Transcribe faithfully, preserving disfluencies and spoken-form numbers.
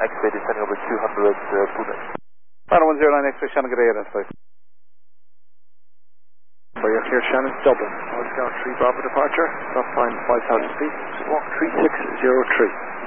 X-ray descending over two hundred uh, Pune. Final one zero nine X-ray, Shannon, good day, identify. For your clear, Shannon, Dublin. One Scout three Bravo departure, stop time five thousand feet, walk three six zero three.